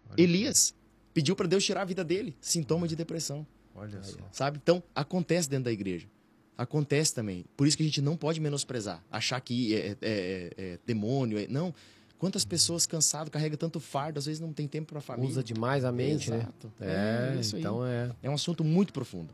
Elias pediu para Deus tirar a vida dele, sintoma de depressão. Olha só. Sabe? Então, acontece dentro da igreja. Acontece também. Por isso que a gente não pode menosprezar. Achar que é demônio. Não. Quantas pessoas cansadas, carregam tanto fardo, às vezes não tem tempo para a família. Usa demais a mente, Exato. né? Isso aí. Então É um assunto muito profundo.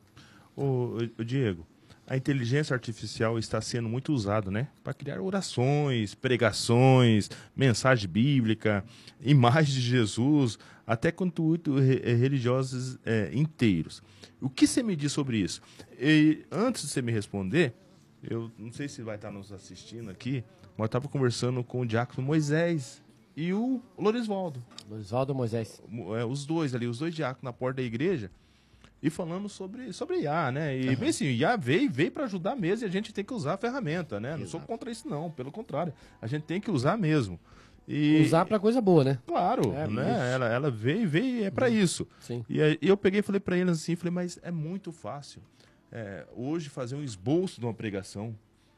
Ô, Diego, a inteligência artificial está sendo muito usada, né? Para criar orações, pregações, mensagem bíblica, imagens de Jesus, até conteúdo religiosos inteiros. O que você me diz sobre isso? E, antes de você me responder, eu não sei se vai estar nos assistindo aqui, mas eu estava conversando com o diácono Moisés e o Lorisvaldo. Lorisvaldo Moisés. Os dois diáconos na porta da igreja, e falando sobre IA, né? E bem assim, IA veio para ajudar mesmo, e a gente tem que usar a ferramenta, né? Não sou contra isso não, pelo contrário, a gente tem que usar mesmo. E, usar para coisa boa, né? Claro, né? Ela veio e é para isso. Sim. E aí, eu peguei e falei para eles assim, falei, mas é muito fácil hoje fazer um esboço de uma pregação.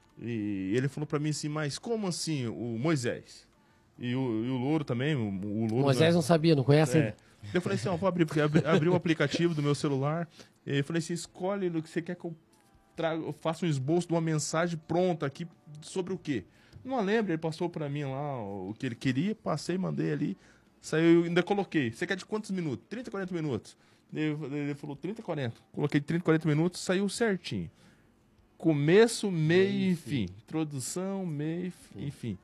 E ele falou para mim assim, mas como assim o Moisés? E o Louro também, o Louro... Moisés não sabia, não conhece ainda. Eu falei assim, vou abrir, porque abri o aplicativo do meu celular, e eu falei assim, escolhe o que você quer que eu eu faça um esboço de uma mensagem pronta aqui, sobre o quê? Não lembro, ele passou para mim lá o que ele queria, passei, mandei ali, saiu, ainda coloquei, você quer de quantos minutos? 30, 40 minutos. Ele falou 30, 40. Coloquei 30, 40 minutos, saiu certinho. Começo, meio e fim. Introdução, meio, enfim.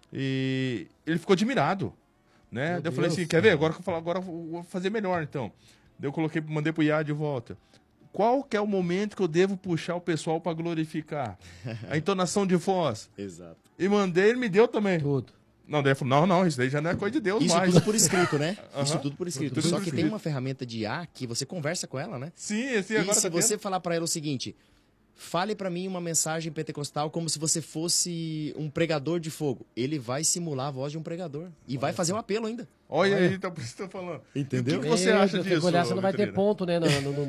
E ele ficou admirado, né? Daí eu falei assim, quer ver? Agora eu vou fazer melhor, então. Daí eu coloquei, mandei pro Iá de volta. Qual que é o momento que eu devo puxar o pessoal para glorificar? A entonação de voz. Exato. E mandei, ele me deu também. Tudo. Não, daí ele falou, não, isso daí já não é coisa de Deus Isso mais. tudo por escrito, né? Isso tudo por escrito. Tudo Só por que tem escrito. uma ferramenta de IA que você conversa com ela, né? Sim, E agora se tá você vendo? falar para ela o seguinte, fale para mim uma mensagem pentecostal como se você fosse um pregador de fogo. Ele vai simular a voz de um pregador. E vai fazer um apelo ainda. Olha aí, então por isso que eu tô falando. Entendeu? E o que você acha disso, Olhar, você não vai ter Vitorino? ponto, né?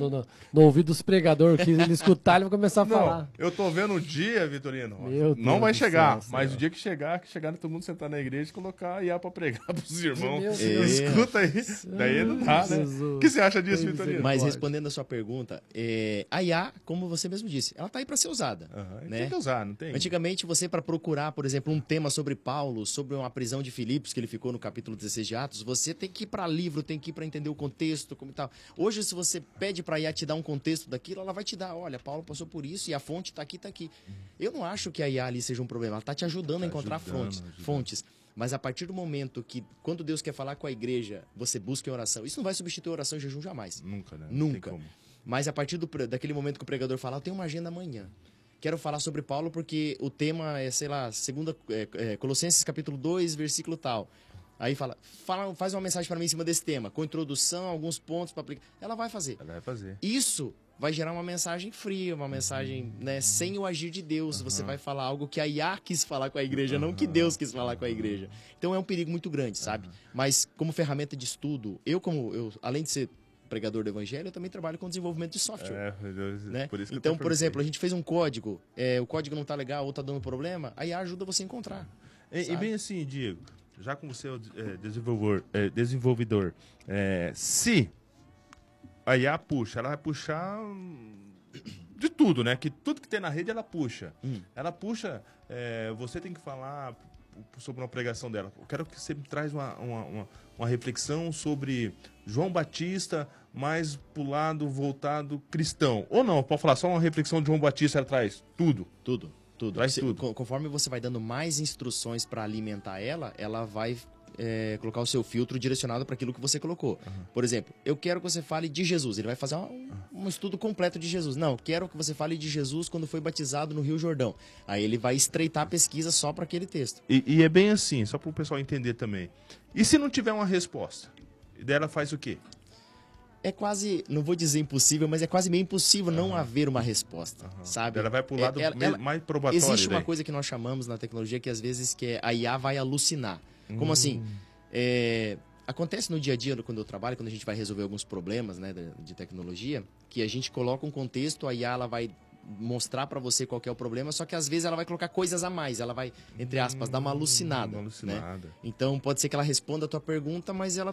No ouvido dos pregadores, que ele escutar, ele vai começar a falar. Não, eu tô vendo o dia, Vitorino. Meu Não Deus vai do chegar, céu, mas Senhor. o dia que chegar todo mundo sentar na igreja e colocar IA pra pregar pros irmãos. Meu Deus. Escuta aí. Daí não dá, né? Jesus. O que você acha disso, Vitorino? Mas Pode. respondendo a sua pergunta, a IA, como você mesmo disse, ela tá aí para ser usada. Né? Tem que usar, não tem? Antigamente, você para procurar, por exemplo, um tema sobre Paulo, sobre uma prisão de Filipos, que ele ficou no capítulo 16 de Atos, você tem que ir para livro, tem que ir para entender o contexto, como e tal. Hoje, se você pede para a IA te dar um contexto daquilo, ela vai te dar, olha, Paulo passou por isso e a fonte está aqui, está aqui. Eu não acho que a IA ali seja um problema, ela está te ajudando a encontrar fontes. Mas a partir do momento que, quando Deus quer falar com a igreja, você busca em oração, isso não vai substituir oração e jejum jamais. Nunca, né? Não tem Nunca. como. Mas a partir daquele momento que o pregador fala, eu tenho uma agenda amanhã. Quero falar sobre Paulo porque o tema é, sei lá, Colossenses capítulo 2, versículo tal. Aí faz uma mensagem para mim em cima desse tema, com introdução, alguns pontos para aplicar. Ela vai fazer. Ela vai fazer. Isso vai gerar uma mensagem fria, uma mensagem, né, sem o agir de Deus. Você vai falar algo que a IA quis falar com a igreja, não que Deus quis falar com a igreja. Então é um perigo muito grande, sabe? Mas como ferramenta de estudo, além de ser pregador do evangelho, eu também trabalho com desenvolvimento de software. Né? Por isso que eu Então, até por exemplo, a perguntei. gente fez um código, o código não tá legal ou tá dando problema, a IA ajuda você a encontrar. E bem assim, Diego, já como você é desenvolvedor, se a IA puxa, ela vai puxar de tudo, né? Que tudo que tem na rede, ela puxa. Ela puxa, você tem que falar sobre uma pregação dela. Eu quero que você me traz uma reflexão sobre João Batista, mais pro lado voltado cristão. Ou não, pode falar só uma reflexão de João Batista, ela traz tudo. Tudo. Traz tudo. Conforme você vai dando mais instruções para alimentar ela vai colocar o seu filtro direcionado para aquilo que você colocou. Por exemplo, eu quero que você fale de Jesus. Ele vai fazer um estudo completo de Jesus. Não, quero que você fale de Jesus quando foi batizado no Rio Jordão. Aí ele vai estreitar a pesquisa só para aquele texto. E é bem assim, só para o pessoal entender também. E se não tiver uma resposta? E daí ela faz o quê? É quase, não vou dizer impossível, mas é quase meio impossível não haver uma resposta, sabe? Ela vai pro lado mais probatório. Existe uma daí. coisa que nós chamamos na tecnologia que às vezes a IA vai alucinar. Como assim? Acontece no dia a dia, quando eu trabalho, quando a gente vai resolver alguns problemas, né, de tecnologia, que a gente coloca um contexto, a IA ela vai mostrar para você qual que é o problema, só que às vezes ela vai colocar coisas a mais, ela vai, entre aspas, dar uma alucinada. Né? Então pode ser que ela responda a tua pergunta, mas ela